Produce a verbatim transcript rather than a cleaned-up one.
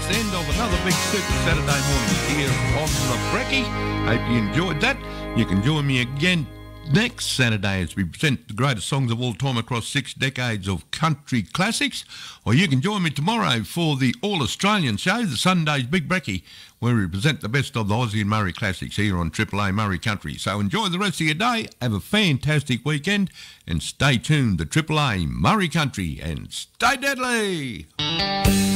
end of another big Super Saturday morning here on the Brekkie. Hope you enjoyed that. You can join me again next Saturday as we present the greatest songs of all time across six decades of country classics. Or you can join me tomorrow for the All-Australian show, the Sunday's Big Brekkie, where we present the best of the Aussie and Murray classics here on Triple A Murray Country. So enjoy the rest of your day, have a fantastic weekend, and stay tuned to Triple A Murray Country, and stay deadly!